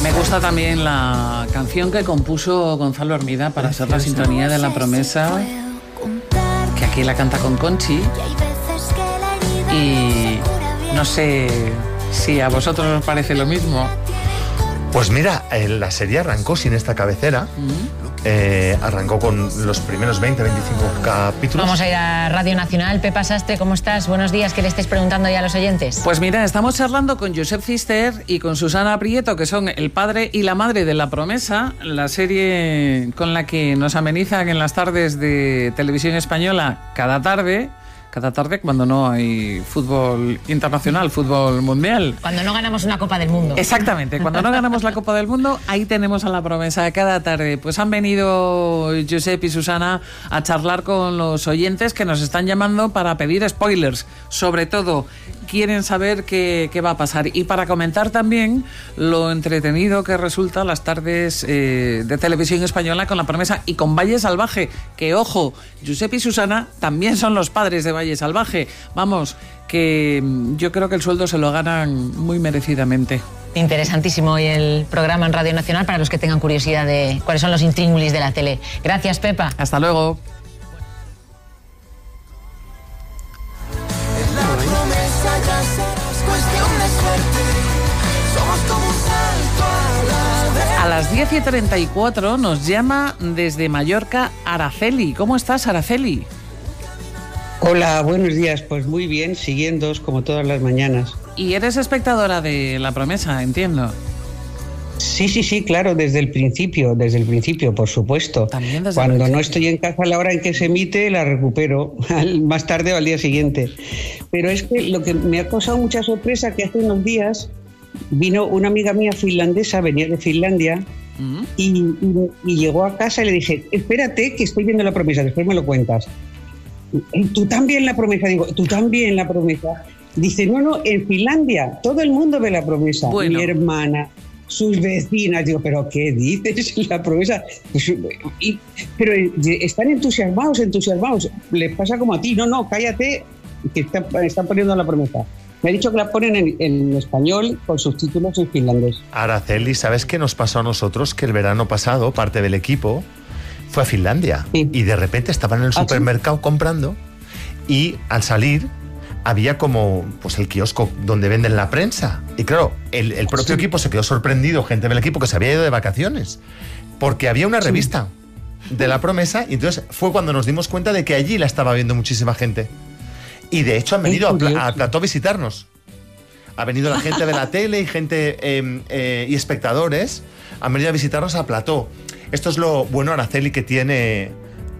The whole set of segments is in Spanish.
Me gusta también la canción que compuso Gonzalo Hermida para ser la sintonía de La Promesa, que aquí la canta con Conchi. Y no sé si a vosotros os parece lo mismo. Pues mira, la serie arrancó sin esta cabecera. Arrancó con los primeros 20, 25 capítulos. Vamos a ir a Radio Nacional. Pepa Sastre, ¿cómo estás? Buenos días, ¿qué le estés preguntando ya a los oyentes? Pues mira, estamos charlando con Josep Cister y con Susana Prieto, que son el padre y la madre de La Promesa, la serie con la que nos amenizan en las tardes de Televisión Española cada tarde cuando no hay fútbol internacional, fútbol mundial. Cuando no ganamos una Copa del Mundo. Exactamente, cuando no ganamos la Copa del Mundo, ahí tenemos a La Promesa cada tarde. Pues han venido Josep y Susana a charlar con los oyentes que nos están llamando para pedir spoilers. Sobre todo, quieren saber qué va a pasar. Y para comentar también lo entretenido que resulta las tardes de Televisión Española con La Promesa y con Valle Salvaje. Que, ojo, Josep y Susana también son los padres de Valle Salvaje. Vamos, que yo creo que el sueldo se lo ganan muy merecidamente. Interesantísimo hoy el programa en Radio Nacional para los que tengan curiosidad de cuáles son los intríngulis de la tele. Gracias, Pepa. Hasta luego. A las 10:34 nos llama desde Mallorca Araceli. ¿Cómo estás, Araceli? Hola, buenos días. Pues muy bien, siguiéndoos como todas las mañanas. Y eres espectadora de La Promesa, entiendo. Sí, claro, desde el principio, por supuesto. También desde Cuando no estoy en casa a la hora en que se emite, la recupero más tarde o al día siguiente. Pero es que lo que me ha causado mucha sorpresa que hace unos días vino una amiga mía finlandesa, venía de Finlandia, y llegó a casa y le dije, espérate que estoy viendo La Promesa, después me lo cuentas. ¿Tú también La Promesa? Digo, ¿tú también La Promesa? Dice, no, en Finlandia todo el mundo ve La Promesa. Bueno. Mi hermana, sus vecinas. Digo, ¿pero qué dices? La Promesa. Pero están entusiasmados. Les pasa como a ti. No, cállate, que están poniendo La Promesa. Me ha dicho que la ponen en español con subtítulos en finlandés. Araceli, ¿sabes qué nos pasó a nosotros? Que el verano pasado, parte del equipo fue a Finlandia. Sí. Y de repente estaban en el supermercado comprando y al salir había como pues el kiosco donde venden la prensa. Y claro, el propio equipo se quedó sorprendido, gente del equipo que se había ido de vacaciones, porque había una revista de La Promesa y entonces fue cuando nos dimos cuenta de que allí la estaba viendo muchísima gente. Y de hecho han venido al plató a visitarnos. Ha venido la gente de la tele y gente y espectadores han venido a visitarnos al plató. Esto es lo bueno, Araceli, que tiene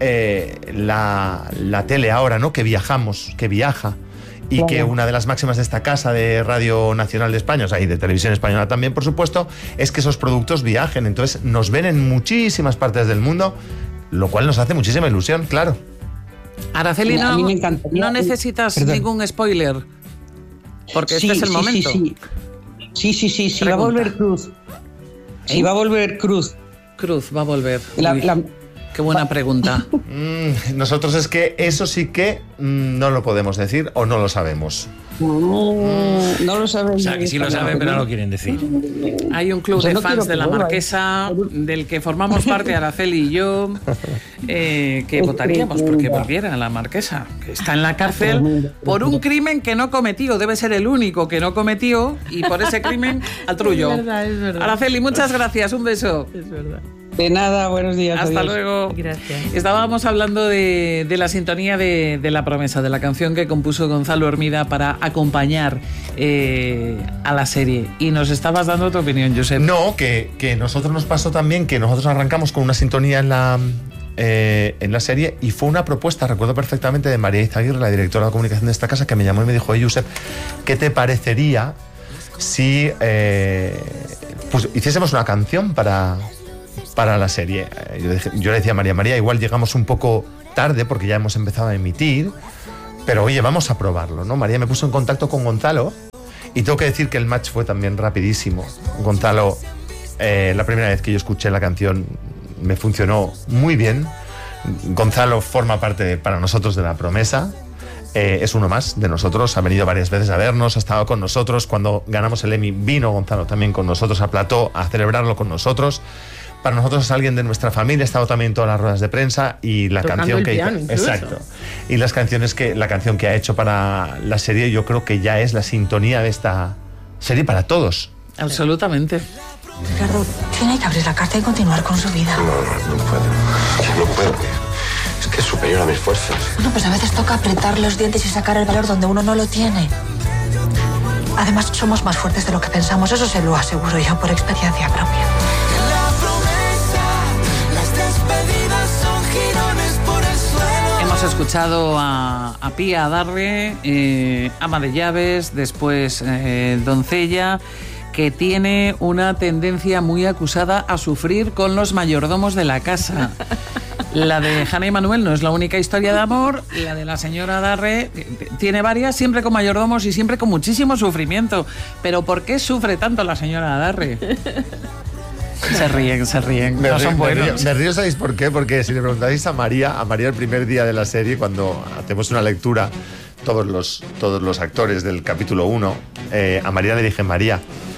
la tele ahora, ¿no? Que viaja. Y claro, que una de las máximas de esta casa de Radio Nacional de España, o sea, y de Televisión Española también, por supuesto, es que esos productos viajen. Entonces nos ven en muchísimas partes del mundo, lo cual nos hace muchísima ilusión, claro. Araceli, no necesitas ningún spoiler, porque este es el momento. Sí, va a volver Cruz. Sí, va a volver Cruz. Cruz va a volver. Qué buena pregunta. Nosotros es que eso sí que no lo podemos decir o no lo sabemos. No lo saben. O sea, que sí lo saben, pero no lo quieren decir. Hay un club de fans de La Marquesa, del que formamos parte Araceli y yo, que votaríamos porque volviera a La Marquesa, que está en la cárcel por un crimen que no cometió. Debe ser el único que no cometió y por ese crimen al trullo. Es verdad. Araceli, muchas gracias. Un beso. Es verdad. De nada, buenos días. Hasta adiós. luego. Gracias. Estábamos hablando de la sintonía de La Promesa, de la canción que compuso Gonzalo Hermida para acompañar a la serie. Y nos estabas dando tu opinión, Josep. No, que nosotros nos pasó también que nosotros arrancamos con una sintonía en la serie y fue una propuesta, recuerdo perfectamente, de María Izaguirre, la directora de comunicación de esta casa, que me llamó y me dijo, oye, Josep, ¿qué te parecería si pues hiciésemos una canción para la serie? Yo le decía a María, igual llegamos un poco tarde porque ya hemos empezado a emitir, pero oye, vamos a probarlo, ¿no? María me puso en contacto con Gonzalo y tengo que decir que el match fue también rapidísimo. Gonzalo, la primera vez que yo escuché la canción me funcionó muy bien. Gonzalo forma parte para nosotros de La Promesa. es uno más de nosotros, ha venido varias veces a vernos, ha estado con nosotros. Cuando ganamos el Emmy vino Gonzalo también con nosotros a Plató a celebrarlo con nosotros. Para nosotros es alguien de nuestra familia, ha estado también en todas las ruedas de prensa y la tocando canción el que piano, hizo, incluso. exacto. Y la canción que ha hecho para la serie, yo creo que ya es la sintonía de esta serie para todos. Absolutamente. Ricardo, tiene que abrir la carta y continuar con su vida. No puedo. Es que es superior a mis fuerzas. Bueno, pues a veces toca apretar los dientes y sacar el valor donde uno no lo tiene. Además, somos más fuertes de lo que pensamos, eso se lo aseguro yo por experiencia propia. Hemos escuchado a Pía Adarre, ama de llaves, después doncella, que tiene una tendencia muy acusada a sufrir con los mayordomos de la casa. La de Hanna y Manuel no es la única historia de amor, la de la señora Adarre tiene varias, siempre con mayordomos y siempre con muchísimo sufrimiento. Pero ¿por qué sufre tanto la señora Adarre? Se ríen, no son buenos. Me río, ¿sabéis por qué? Porque si le preguntáis a María el primer día de la serie, cuando hacemos una lectura, todos los actores del capítulo 1, a María le dije, María,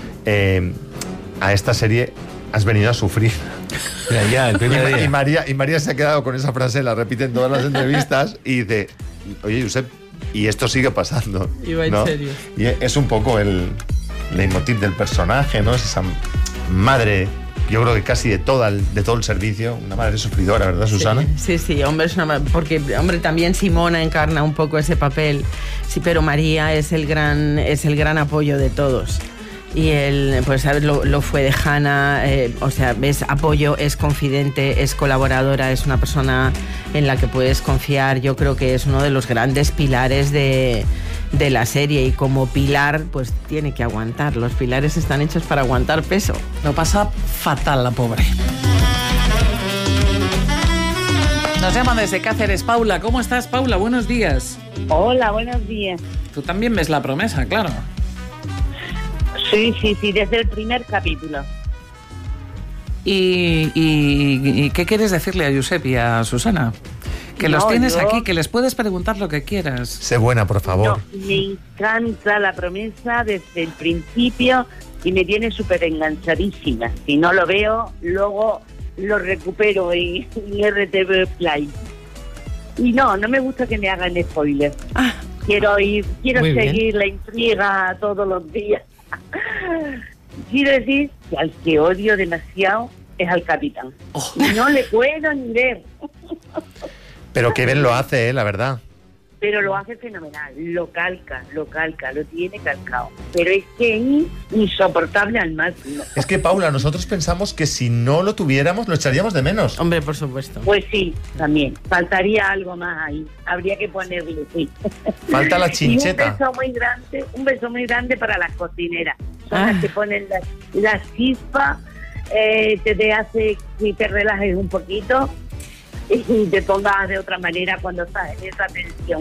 a esta serie has venido a sufrir. Ya, el primer día. Y María se ha quedado con esa frase, la repite en todas las entrevistas y dice, oye, Josep, y esto sigue pasando. Iba en ¿no? serio. Y es un poco el leitmotiv del personaje, ¿no? Es esa madre, yo creo que casi de todo el servicio, una madre sufridora, ¿verdad, Susana? Sí, hombre, porque también Simona encarna un poco ese papel, sí, pero María es el gran apoyo de todos. Y él, pues, ¿sabes? Lo fue de Hanna, o sea, es apoyo, es confidente, es colaboradora, es una persona en la que puedes confiar. Yo creo que es uno de los grandes pilares de la serie, y como pilar, pues tiene que aguantar. Los pilares están hechos para aguantar peso. Lo pasa fatal la pobre. Nos llaman desde Cáceres. Paula, ¿cómo estás, Paula? Buenos días. Hola, buenos días. Tú también ves La Promesa, claro. Sí, desde el primer capítulo. ¿Y qué quieres decirle a Josep y a Susana? Que los tienes yo... aquí, que les puedes preguntar lo que quieras. Sé buena, por favor. No, me encanta La Promesa desde el principio y me tiene súper enganchadísima. Si no lo veo, luego lo recupero en RTV Play. Y no me gusta que me hagan spoilers. Quiero seguir la intriga todos los días. Quiero decir que al que odio demasiado es al capitán. No le puedo ni ver. Pero qué bien lo hace, la verdad. Pero lo hace fenomenal, lo calca, lo tiene calcado. Pero es que es insoportable al máximo. Es que, Paula, nosotros pensamos que si no lo tuviéramos, lo echaríamos de menos. Hombre, por supuesto. Pues sí, también. Faltaría algo más ahí. Habría que ponerle, sí. Falta la chincheta. Y un beso muy grande para las cocineras. Son las que ponen la chispa, te hace que te relajes un poquito y te pongas de otra manera cuando estás en esa tensión.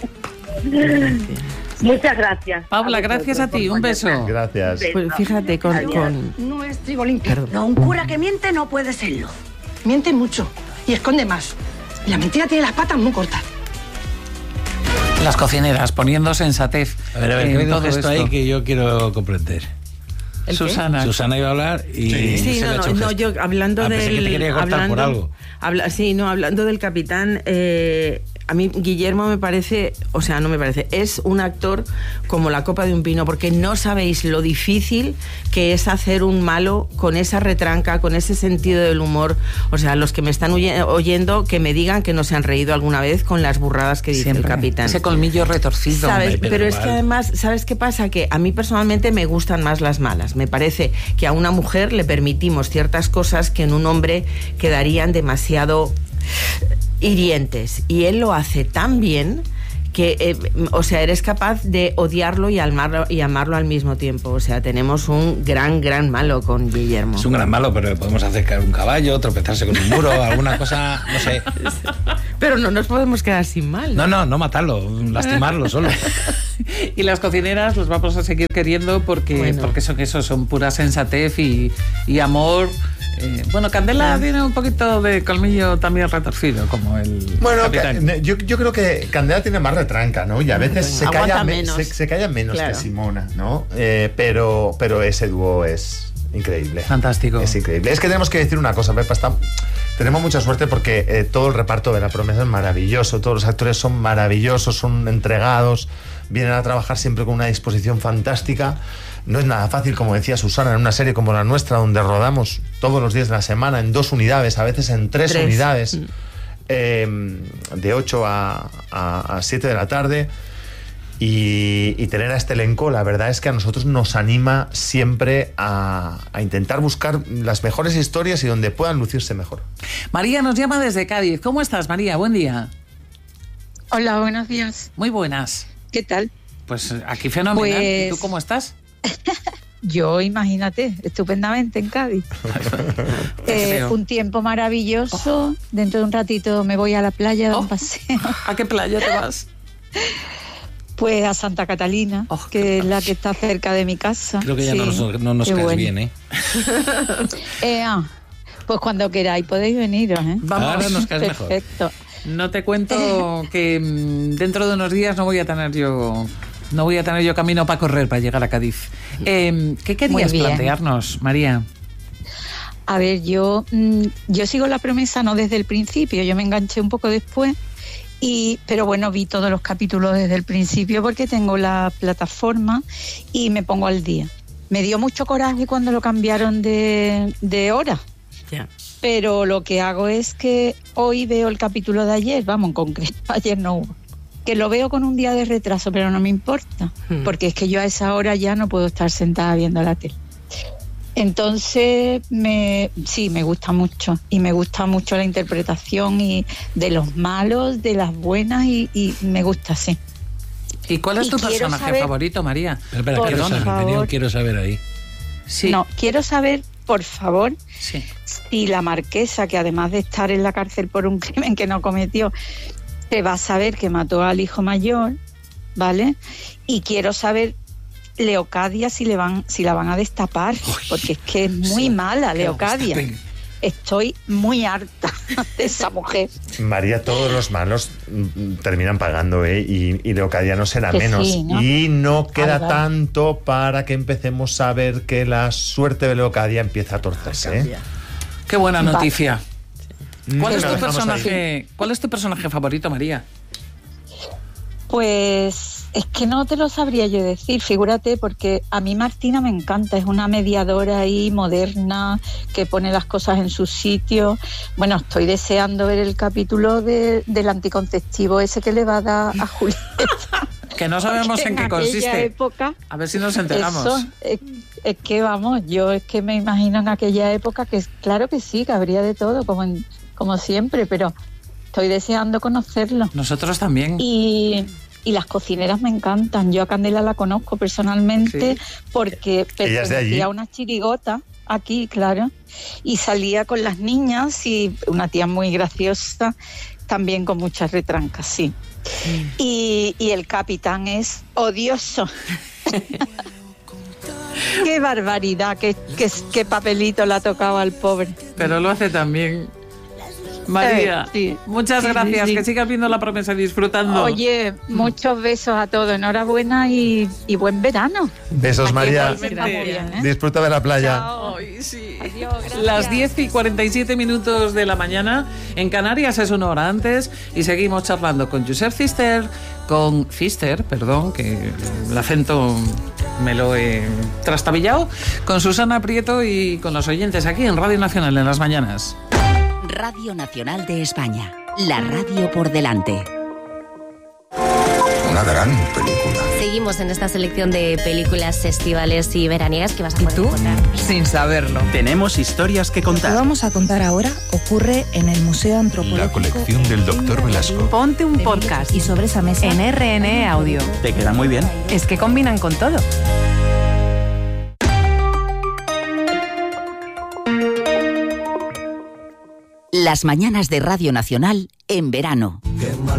Muchas gracias. Paula, gracias a ti. Un beso. Gracias. Pues fíjate, con... No es trigo limpio. No, un cura que miente no puede serlo. Miente mucho y esconde más. Y la mentira tiene las patas muy cortas. Las cocineras poniendo sensatez. A ver, en que me todo esto ahí que yo quiero comprender. Susana. Susana iba a hablar y... Sí, no, yo hablando del... Pensé que te quería cortar por algo. Hablando del capitán, a mí Guillermo me parece, o sea, no me parece, es un actor como la copa de un pino, porque no sabéis lo difícil que es hacer un malo con esa retranca, con ese sentido del humor. O sea, los que me están oyendo, que me digan que no se han reído alguna vez con las burradas que dice Siempre. el capitán. Ese colmillo retorcido. ¿Sabes? Hombre, Pero es que además, ¿sabes qué pasa? Que a mí personalmente me gustan más las malas. Me parece que a una mujer le permitimos ciertas cosas que en un hombre quedarían demasiado hirientes. Y él lo hace tan bien que, o sea, eres capaz de odiarlo y amarlo al mismo tiempo. O sea, tenemos un gran malo con Guillermo. Es un gran malo, pero podemos hacer caer un caballo, tropezarse con un muro, alguna cosa, no sé. Pero no nos podemos quedar sin mal. No matarlo, lastimarlo solo. Y las cocineras los vamos a seguir queriendo porque son pura sensatez y amor Bueno, Candela tiene un poquito de colmillo también retorcido, como el capitán. Yo creo que Candela tiene más retranca, ¿no? Y a veces se calla menos claro. que Simona, ¿no? Pero ese dúo es increíble. Fantástico. Es increíble. Es que tenemos que decir una cosa, Pepa, tenemos mucha suerte porque todo el reparto de La Promesa es maravilloso, todos los actores son maravillosos, son entregados, vienen a trabajar siempre con una disposición fantástica. No es nada fácil, como decía Susana, en una serie como la nuestra, donde rodamos todos los días de la semana en 2 unidades, a veces en 3 unidades, de 8 a 7 de la tarde, y tener a este elenco, la verdad es que a nosotros nos anima siempre a intentar buscar las mejores historias y donde puedan lucirse mejor. María nos llama desde Cádiz. ¿Cómo estás, María? Buen día. Hola, buenos días. Muy buenas. ¿Qué tal? Pues aquí fenomenal. Pues... ¿Y tú cómo estás? Yo, imagínate, estupendamente en Cádiz. Un tiempo maravilloso. Dentro de un ratito me voy a la playa a dar un paseo. ¿A qué playa te vas? Pues a Santa Catalina, que es la que está cerca de mi casa. Creo que ya no nos caes bien, ¿eh? Pues cuando queráis podéis veniros, ¿eh? Vamos, ahora nos caes mejor. Perfecto. No te cuento que dentro de unos días no voy a tener yo camino para correr para llegar a Cádiz. ¿Qué querías plantearnos, María? A ver, yo sigo La Promesa no desde el principio, yo me enganché un poco después, pero bueno, vi todos los capítulos desde el principio porque tengo la plataforma y me pongo al día. Me dio mucho coraje cuando lo cambiaron de hora. Ya. Pero lo que hago es que hoy veo el capítulo de ayer, vamos, en concreto, ayer no hubo. Que lo veo con un día de retraso, pero no me importa, porque es que yo a esa hora ya no puedo estar sentada viendo la tele. Entonces, me gusta mucho, y me gusta mucho la interpretación y de los malos, de las buenas, y me gusta, sí. ¿Y cuál es tu personaje favorito, María? Espera, quiero saber ahí. Sí. No, quiero saber, por favor, si la marquesa, que además de estar en la cárcel por un crimen que no cometió, se va a saber que mató al hijo mayor, ¿vale? Y quiero saber Leocadia si la van a destapar, porque es que es muy mala Leocadia. Estoy muy harta de esa mujer. María, todos los malos terminan pagando, ¿eh? Y Leocadia no será menos. Sí, ¿no? Y no queda tanto para que empecemos a ver que la suerte de Leocadia empieza a torcerse, ¿eh? Qué buena noticia. ¿Cuál es tu personaje favorito, María? Pues es que no te lo sabría yo decir, figúrate, porque a mí Martina me encanta, es una mediadora ahí moderna que pone las cosas en su sitio. Bueno, estoy deseando ver el capítulo del anticonceptivo ese que le va a dar a Julieta. Que no sabemos en qué consiste. Época, a ver si nos enteramos. Eso, es que vamos, yo es que me imagino en aquella época que claro que sí, que habría de todo, como siempre, pero estoy deseando conocerlo. Nosotros también. Y las cocineras me encantan. Yo a Candela la conozco personalmente, porque pertenecía a una chirigota aquí, claro, y salía con las niñas, y una tía muy graciosa, también con muchas retrancas, sí. Y el capitán es odioso. Qué barbaridad, qué papelito le ha tocado al pobre. Pero lo hace también. María, muchas gracias. Que sigas viendo La Promesa y disfrutando. Oye, muchos besos a todos. Enhorabuena y buen verano. Besos, María. Bien, ¿eh? Disfruta de la playa. Ay, sí. Adiós, gracias. Las 10:47 de la mañana. En Canarias es una hora antes. Y seguimos charlando con Josep Pfister, que el acento me lo he trastabillado, con Susana Prieto y con los oyentes aquí en Radio Nacional en las mañanas. Radio Nacional de España, la radio por delante. Una gran película. Seguimos en esta selección de películas estivales y veraniegas que vas a poder encontrar. Sin saberlo. Tenemos historias que contar. Lo que vamos a contar ahora ocurre en el Museo Antropológico. La colección del Dr. Velasco. Ponte un podcast. Y sobre esa mesa en RN Audio. Te quedan muy bien. Es que combinan con todo. Las mañanas de Radio Nacional en verano.